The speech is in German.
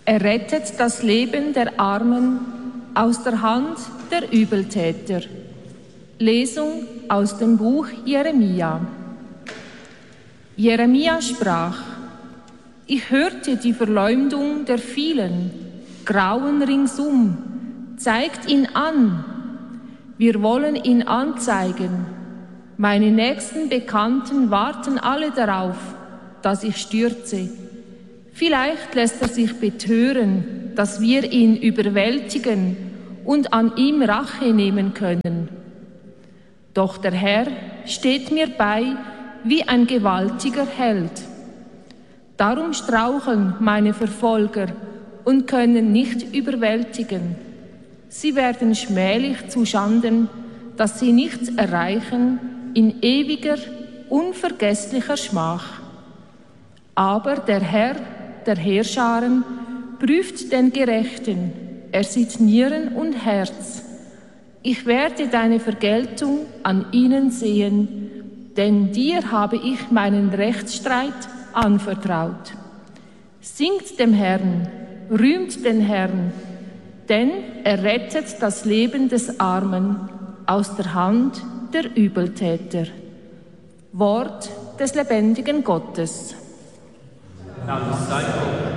Er rettet das Leben der Armen aus der Hand der Übeltäter. Lesung aus dem Buch Jeremia. Jeremia sprach: Ich hörte die Verleumdung der vielen, Grauen ringsum, zeigt ihn an. Wir wollen ihn anzeigen. Meine nächsten Bekannten warten alle darauf, dass ich stürze. Vielleicht lässt er sich betören, dass wir ihn überwältigen und an ihm Rache nehmen können. Doch der Herr steht mir bei wie ein gewaltiger Held. Darum straucheln meine Verfolger und können nicht überwältigen. Sie werden schmählich zu Schanden, dass sie nichts erreichen in ewiger, unvergesslicher Schmach. Aber der Herr der Heerscharen prüft den Gerechten, er sieht Nieren und Herz. Ich werde deine Vergeltung an ihnen sehen, denn dir habe ich meinen Rechtsstreit anvertraut. Singt dem Herrn, rühmt den Herrn, denn er rettet das Leben des Armen aus der Hand der Übeltäter. Wort des lebendigen Gottes. Dank sei Gott.